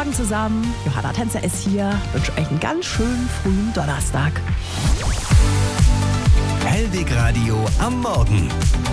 Morgen zusammen. Johanna Tänzer ist hier. Ich wünsche euch einen ganz schönen frühen Donnerstag. Hellweg Radio am Morgen.